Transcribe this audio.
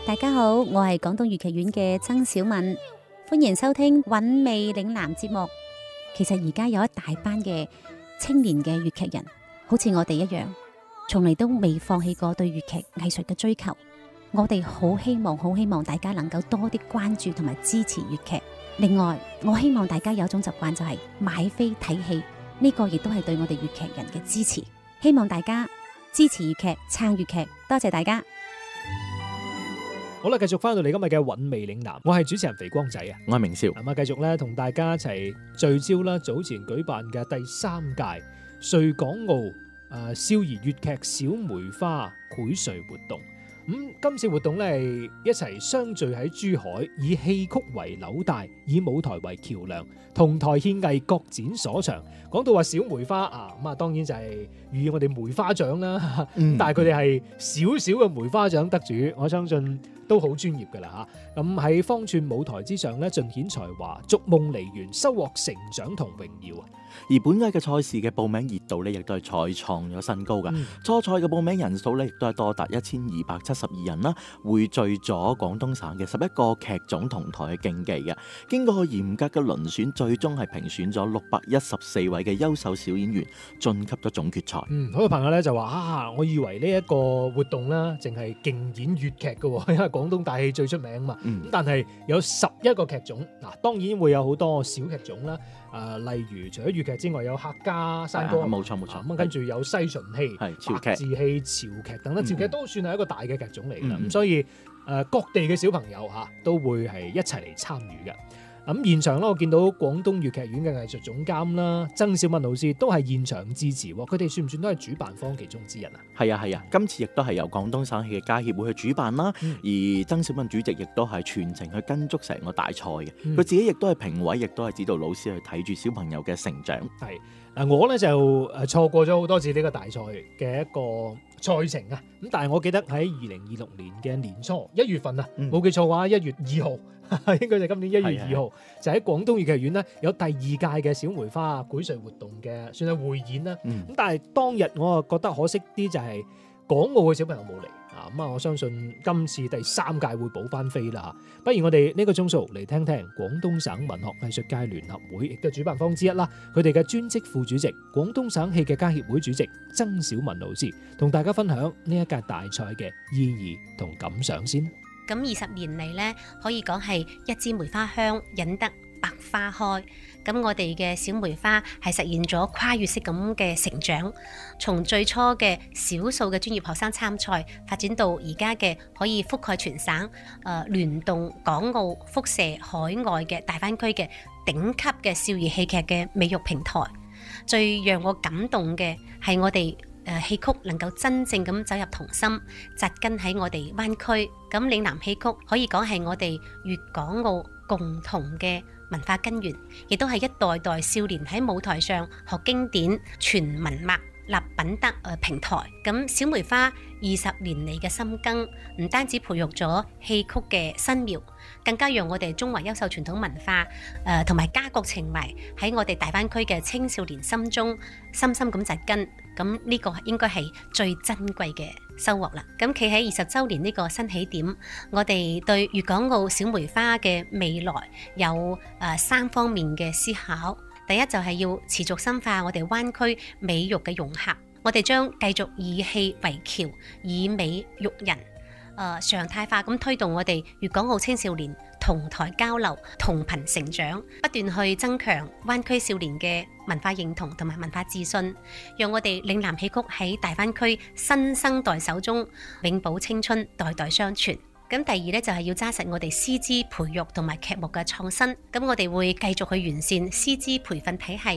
大家好，我係廣東粵劇院嘅曾小敏，歡迎收聽韻味嶺南節目。其實而家有一大班嘅青年嘅粵劇人，好似我哋一樣，從嚟都未放棄過對粵劇藝術嘅追求。我哋好希望大家能夠多啲關注同埋支持粵劇。另外，我希望大家有一種習慣，就係買飛睇戲，呢個亦都係對我哋粵劇人嘅支持。希望大家支持粵劇，撐粵劇，多謝大家。 好啦，繼續翻到嚟今日嘅韻味嶺南，我係主持人肥光仔啊， 我係明少。 咁啊，繼續咧同大家一齊聚焦啦，早前舉辦嘅第3屆穗港澳少兒粵劇小梅花薈穗活動。今次活動咧係一齊相聚喺珠海，以戲曲為紐帶，以舞台為橋梁，同台獻藝，各展所長。講到話小梅花啊，咁啊當然就係寓意我哋梅花獎啦。但係佢哋係小小嘅梅花獎得主，我相信都好專業噶啦嚇。咁喺方寸舞台之上咧，盡顯才華，逐夢梨園，收穫成長同榮耀啊！ 而本屆嘅賽事嘅報名熱度咧，亦都係再創咗新高㗎。初賽嘅報名人數咧，亦都係多達1272人啦，匯聚咗廣東省嘅11個劇種同台嘅競技嘅。經過嚴格嘅遴選，最終係評選咗614位嘅優秀小演員晉級咗總決賽。 好多朋友咧就話我以為呢一個活動啦，淨係競演粵劇嘅，因為廣東大戲最出名嘛。但係有11個劇種，嗱當然會有好多小劇種啦。例如除咗粵劇之外，有客家山歌， 冇錯。 咁跟住有西巡戲、 潮劇、 白字戲、潮劇等等，潮劇都算係一個大嘅劇種嚟㗎。咁所以各地嘅小朋友都會係一齊嚟參與嘅。咁現場咧，我見到廣東粵劇院嘅藝術總監啦，曾小敏老師都係現場支持。佢哋算唔算都係主辦方其中之一啊？係啊，今次亦都係由廣東省戲劇家協會去主辦啦。而曾小敏主席亦都係全程去跟足成個大賽嘅。佢自己亦都係評委，亦都係指導老師去睇住小朋友嘅成長。 係我咧就錯過咗好多次呢個大賽嘅一個賽程啊。咁但係我記得喺2026年嘅年初1月份啊，冇記錯嘅話1月2號。應該就今年1月2號，就喺廣東粵劇院咧有第2屆嘅小梅花薈穗活動嘅，算係匯演啦。咁但係當日我啊覺得可惜啲就係港澳嘅小朋友冇嚟啊。咁我相信今次第3屆會補翻飛啦。不如我哋呢個鐘數嚟聽聽廣東省文學藝術界聯合會亦都係主辦方之一啦，佢哋嘅專職副主席廣東省戲劇家協會主席曾小敏老師，同大家分享呢一屆大賽嘅意義同感想先。 咁20年嚟呢，可以講係一枝梅花香引得百花開。咁我哋嘅小梅花係實現咗跨越式咁嘅成長，從最初嘅少數嘅專業學生參賽，發展到而家嘅可以覆蓋全省，聯動港澳、輻射海外嘅大灣區嘅頂級嘅少兒戲劇嘅美育平台。最讓我感動嘅係我哋戲曲能夠真正咁走入童心，扎根喺我哋灣區。咁嶺南戲曲可以講係我哋粵港澳共同嘅文化根源，亦都係一代代少年喺舞台上學經典、傳文脈、立品德平台。咁小梅花20年嚟嘅深耕，唔單止培育咗戲曲嘅新苗，更加讓我哋中華優秀傳統文化同埋家國情懷喺我哋大灣區嘅青少年心中深深咁扎根。咁呢個應該係最珍貴嘅收穫啦。咁企喺20週年呢個新起點，我哋對粵港澳小梅花嘅未來有3方面嘅思考。第一就係要持續深化我哋灣區美育嘅融合，我哋將繼續以戲為橋，以美育人，常態化咁推動我哋粵港澳青少年同台交流、同頻成長，不斷去增強灣區少年嘅文化認同同埋文化自信，讓我哋嶺南戲曲喺大灣區新生代手中永葆青春，代代相傳。咁第二咧就係要揸實我哋師資培育同埋劇目嘅創新，咁我哋會繼續去完善師資培訓體系。